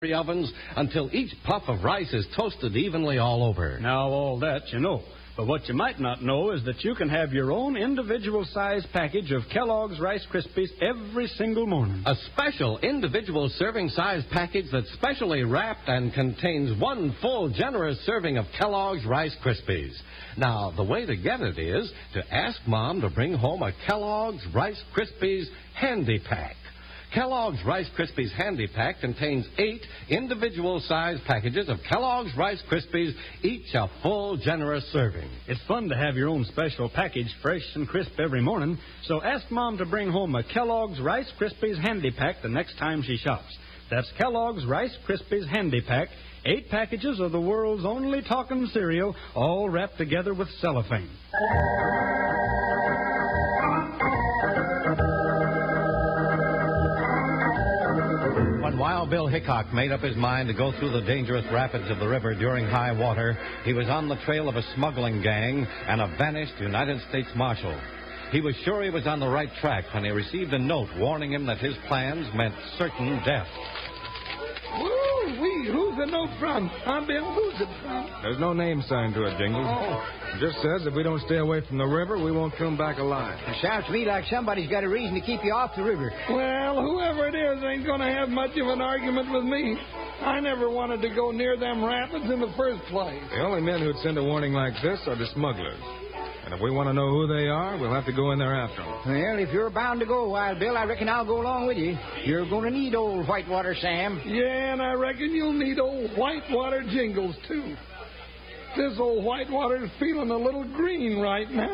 ovens until each puff of rice is toasted evenly all over. Now, all that you know. But what you might not know is that you can have your own individual-sized package of Kellogg's Rice Krispies every single morning. A special individual serving-size package that's specially wrapped and contains one full, generous serving of Kellogg's Rice Krispies. Now, the way to get it is to ask Mom to bring home a Kellogg's Rice Krispies Handy Pack. Kellogg's Rice Krispies Handy Pack contains 8 individual-sized packages of Kellogg's Rice Krispies, each a full, generous serving. It's fun to have your own special package, fresh and crisp every morning, so ask Mom to bring home a Kellogg's Rice Krispies Handy Pack the next time she shops. That's Kellogg's Rice Krispies Handy Pack, 8 packages of the world's only talking cereal, all wrapped together with cellophane. When Wild Bill Hickok made up his mind to go through the dangerous rapids of the river during high water, he was on the trail of a smuggling gang and a vanished United States Marshal. He was sure he was on the right track when he received a note warning him that his plans meant certain death. Woo-wee, who's the note from? Huh, Bill? Who's it from? There's no name signed to it, Jingles. It just says if we don't stay away from the river, we won't come back alive. It sounds to me like somebody's got a reason to keep you off the river. Well, whoever it is ain't going to have much of an argument with me. I never wanted to go near them rapids in the first place. The only men who'd send a warning like this are the smugglers. And if we want to know who they are, we'll have to go in there after them. Well, if you're bound to go, Wild Bill, I reckon I'll go along with you. You're going to need old Whitewater Sam. Yeah, and I reckon you'll need old Whitewater Jingles, too. This old Whitewater's feeling a little green right now.